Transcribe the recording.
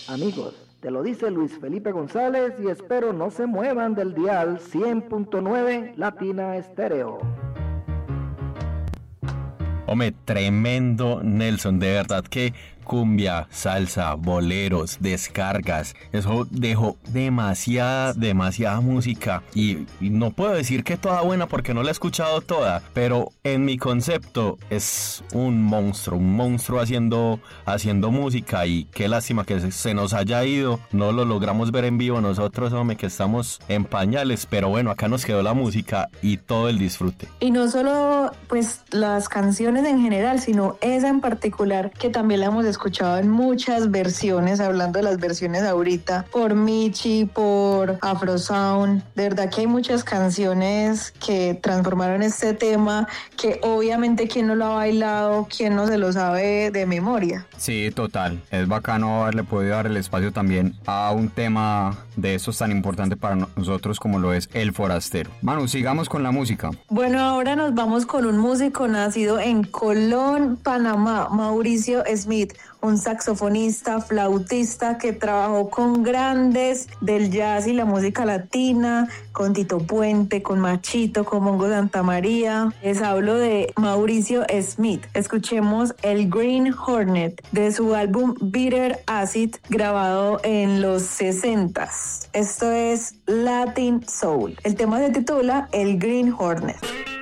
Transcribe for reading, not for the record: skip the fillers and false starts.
Amigos, te lo dice Luis Felipe González y espero no se muevan del dial 100.9 Latina Estéreo. Hombre, tremendo Nelson, de verdad que cumbia, salsa, boleros, descargas, eso dejó demasiada música y no puedo decir que toda buena porque no la he escuchado toda, pero en mi concepto es un monstruo haciendo música y qué lástima que se nos haya ido, no lo logramos ver en vivo nosotros, hombre, que estamos en pañales, pero bueno, acá nos quedó la música y todo el disfrute. Y no solo pues las canciones en general, sino esa en particular que también la hemos escuchado en muchas versiones, hablando de las versiones ahorita, por Michi, por Afrosound. De verdad que hay muchas canciones que transformaron este tema, que obviamente quien no lo ha bailado, quien no se lo sabe de memoria. Sí, total. Es bacano haberle podido dar el espacio también a un tema de estos tan importante para nosotros como lo es El Forastero. Manu, sigamos con la música. Bueno, ahora nos vamos con un músico nacido en Colón, Panamá, Mauricio Smith, un saxofonista, flautista que trabajó con grandes del jazz y la música latina, con Tito Puente, con Machito, con Mongo Santamaría. Les hablo de Mauricio Smith. Escuchemos el Green Hornet de su álbum Bitter Acid, grabado en los 60s. Esto es Latin Soul. El tema se titula El Green Hornet.